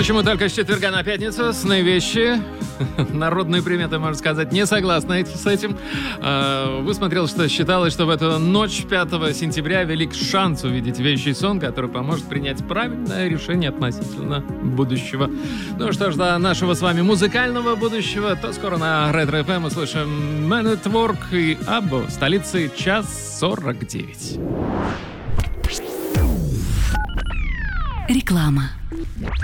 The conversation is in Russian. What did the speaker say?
Почему только с четверга на пятницу? Сны вещи. Народные приметы, можно сказать, не согласны с этим. Высмотрел, что считалось, что в эту ночь 5 сентября велик шанс увидеть вещий сон, который поможет принять правильное решение относительно будущего. Ну что ж, до нашего с вами музыкального будущего, то скоро на Ретро ФМ услышим Man at Work и Аббо, столицы час 49. Реклама.